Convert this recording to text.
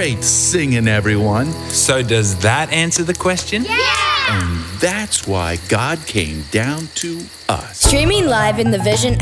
great singing, everyone. So does that answer the question? And that's why God came down to us. Streaming live in the Vision